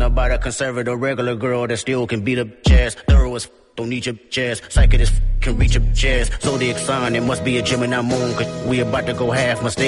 about a conservative regular girl that still can beat up jazz. Thorough as don't need your jazz. Psychic as can reach your jazz. Zodiac sign, it must be a Gemini moon. Cause we about to go half. Mistake